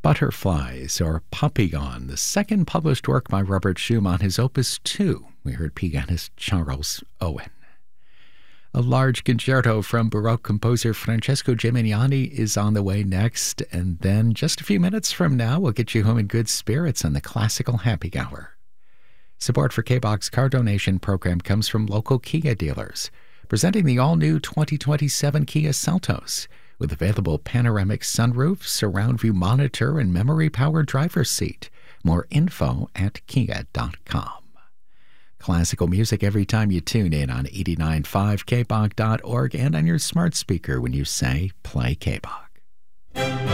Butterflies, or Papillon, the second published work by Robert Schumann, his Opus 2. We heard pianist Charles Owen. A large concerto from Baroque composer Francesco Gimignani is on the way next, and then just a few minutes from now, we'll get you home in good spirits on the Classical Happy Hour. Support for K-Box car donation program comes from local Kia dealers, presenting the all-new 2027 Kia Seltos, with available panoramic sunroof, surround view monitor, and memory-powered driver's seat. More info at kia.com. Classical music every time you tune in on 89.5kbach.org and on your smart speaker when you say, play K-Bach.